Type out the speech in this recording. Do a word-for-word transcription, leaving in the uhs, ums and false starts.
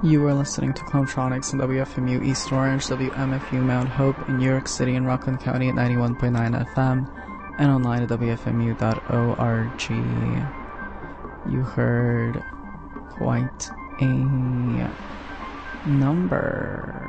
You are listening to Clowntronics on W F M U East Orange, W M F U Mount Hope in New York City and Rockland County at ninety-one point nine F M and online at W F M U dot org. You heard quite a number